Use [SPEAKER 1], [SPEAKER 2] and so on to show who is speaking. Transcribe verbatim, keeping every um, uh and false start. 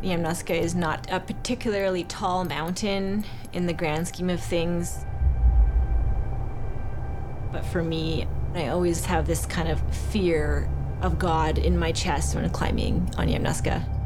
[SPEAKER 1] Yamnuska is not a particularly tall mountain in the grand scheme of things. But for me, I always have this kind of fear of God in my chest when climbing on Yamnuska.